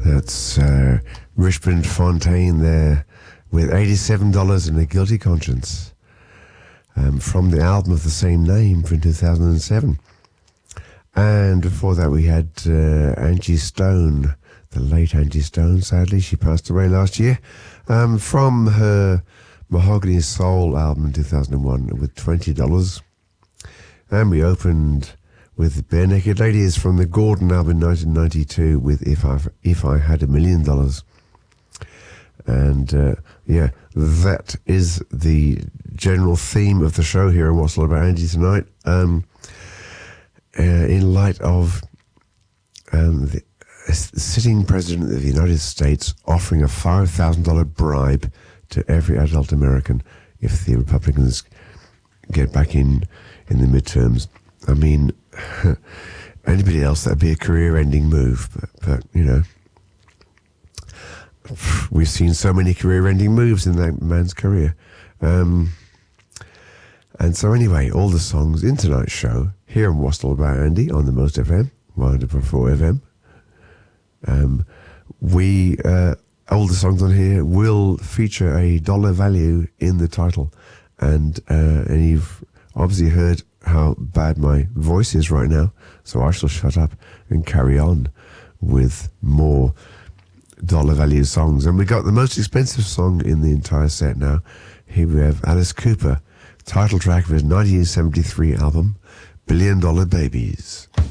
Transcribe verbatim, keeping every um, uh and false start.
That's uh, Richmond Fontaine there with eighty-seven dollars and a Guilty Conscience um, from the album of the same name from two thousand seven. And before that we had uh, Angie Stone, the late Angie Stone, sadly. She passed away last year, um, from her Mahogany Soul album in two thousand one with twenty dollars. And we opened with Bare Naked Ladies from the Gordon album in nineteen ninety-two with If I If I Had a Million Dollars. And uh, yeah, that is the general theme of the show here on What's All About Angie tonight. Um, uh, in light of um, the uh, sitting president of the United States offering a five thousand dollars bribe to every adult American if the Republicans get back in in the midterms. I mean, anybody else, that'd be a career-ending move. But, but, you know, we've seen so many career-ending moves in that man's career. Um, and so anyway, all the songs in tonight's show, here on What's All About Andy on the Most F M, one hundred point four F M. Um, we, uh, all the songs on here will feature a dollar value in the title. And, uh, and you've obviously heard how bad my voice is right now, so I shall shut up and carry on with more dollar value songs. And we got the most expensive song in the entire set now. Here we have Alice Cooper, title track of his nineteen seventy-three album, Billion Dollar Babies.